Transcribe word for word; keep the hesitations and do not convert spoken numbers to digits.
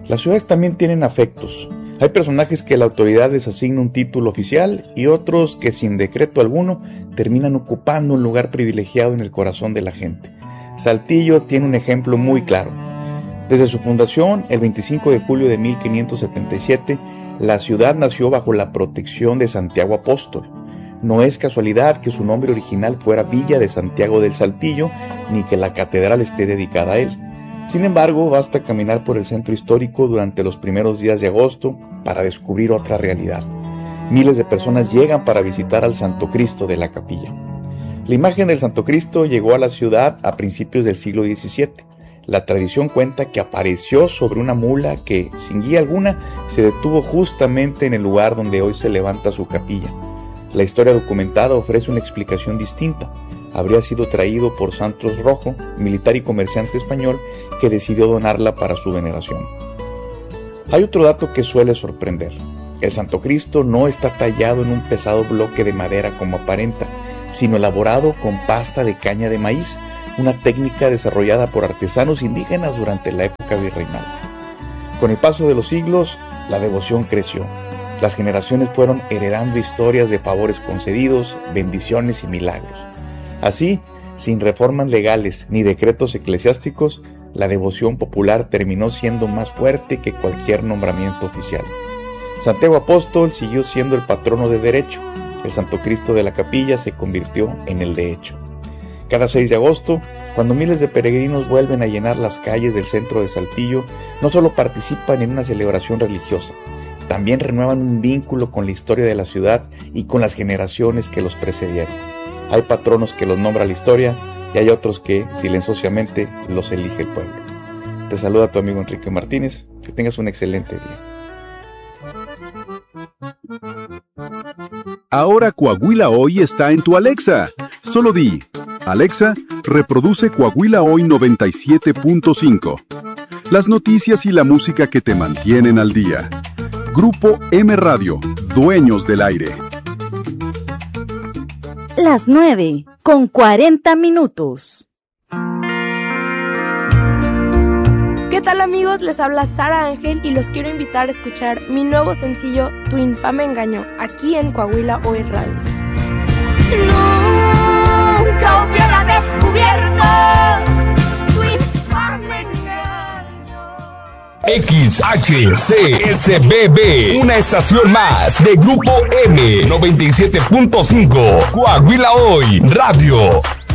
Las ciudades también tienen afectos. Hay personajes que la autoridad les asigna un título oficial y otros que sin decreto alguno terminan ocupando un lugar privilegiado en el corazón de la gente. Saltillo tiene un ejemplo muy claro. Desde su fundación, el veinticinco de julio de mil quinientos setenta y siete, la ciudad nació bajo la protección de Santiago Apóstol. No es casualidad que su nombre original fuera Villa de Santiago del Saltillo, ni que la catedral esté dedicada a él. Sin embargo, basta caminar por el centro histórico durante los primeros días de agosto para descubrir otra realidad. Miles de personas llegan para visitar al Santo Cristo de la capilla. La imagen del Santo Cristo llegó a la ciudad a principios del siglo diecisiete. La tradición cuenta que apareció sobre una mula que, sin guía alguna, se detuvo justamente en el lugar donde hoy se levanta su capilla. La historia documentada ofrece una explicación distinta. Habría sido traído por Santos Rojo, militar y comerciante español, que decidió donarla para su veneración. Hay otro dato que suele sorprender. El Santo Cristo no está tallado en un pesado bloque de madera como aparenta, sino elaborado con pasta de caña de maíz, una técnica desarrollada por artesanos indígenas durante la época virreinal. Con el paso de los siglos, la devoción creció. Las generaciones fueron heredando historias de favores concedidos, bendiciones y milagros. Así, sin reformas legales ni decretos eclesiásticos, la devoción popular terminó siendo más fuerte que cualquier nombramiento oficial. Santiago Apóstol siguió siendo el patrono de derecho. El Santo Cristo de la capilla se convirtió en el de hecho. Cada seis de agosto, cuando miles de peregrinos vuelven a llenar las calles del centro de Saltillo, no solo participan en una celebración religiosa, también renuevan un vínculo con la historia de la ciudad y con las generaciones que los precedieron. Hay patronos que los nombra la historia y hay otros que, silenciosamente, los elige el pueblo. Te saluda tu amigo Enrique Martínez. Que tengas un excelente día. Ahora Coahuila Hoy está en tu Alexa. Solo di, Alexa, reproduce Coahuila Hoy noventa y siete punto cinco. Las noticias y la música que te mantienen al día. Grupo M Radio, dueños del aire. Las nueve, con cuarenta minutos. ¿Qué tal, amigos? Les habla Sara Ángel y los quiero invitar a escuchar mi nuevo sencillo Tu infame engaño, aquí en Coahuila Hoy Radio. Nunca hubiera descubierto tu infame engaño. X H C S B B, una estación más de Grupo M noventa y siete punto cinco, Coahuila Hoy Radio.